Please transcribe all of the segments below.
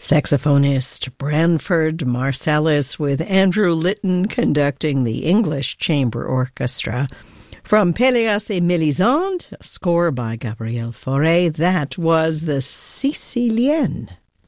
Saxophonist Branford Marsalis with Andrew Litton conducting the English Chamber Orchestra. From Péléas et Mélisande, a score by Gabriel Fauré, that was the Sicilienne.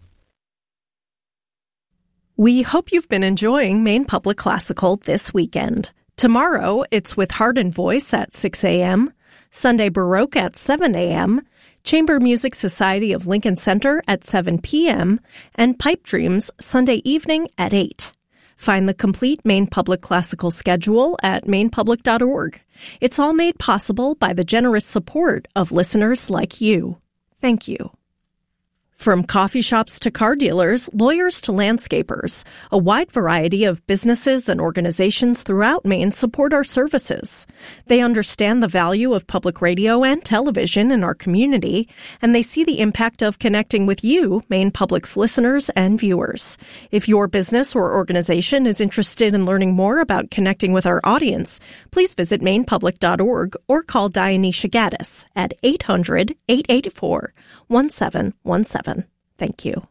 We hope you've been enjoying Maine Public Classical this weekend. Tomorrow, it's with Heart and Voice at 6 a.m., Sunday Baroque at 7 a.m., Chamber Music Society of Lincoln Center at 7 p.m., and Pipe Dreams Sunday evening at 8. Find the complete Maine Public Classical schedule at mainepublic.org. It's all made possible by the generous support of listeners like you. Thank you. From coffee shops to car dealers, lawyers to landscapers, a wide variety of businesses and organizations throughout Maine support our services. They understand the value of public radio and television in our community, and they see the impact of connecting with you, Maine Public's listeners and viewers. If your business or organization is interested in learning more about connecting with our audience, please visit mainepublic.org or call Dionysia Gaddis at 800-884-1717. Thank you.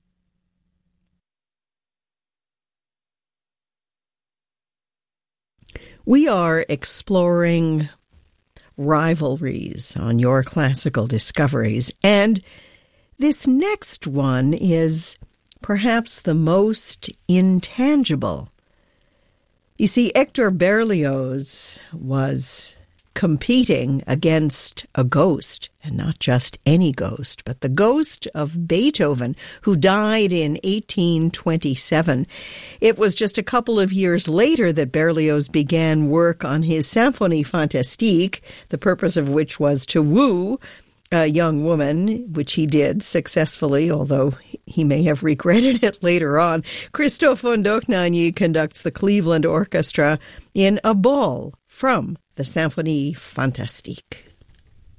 We are exploring rivalries on Your Classical Discoveries, and this next one is perhaps the most intangible. You see, Hector Berlioz was competing against a ghost, and not just any ghost, but the ghost of Beethoven, who died in 1827. It was just a couple of years later that Berlioz began work on his Symphonie Fantastique, the purpose of which was to woo a young woman, which he did successfully, although he may have regretted it later on. Christophe von Dohnanyi conducts the Cleveland Orchestra in a ball from the Symphonie Fantastique.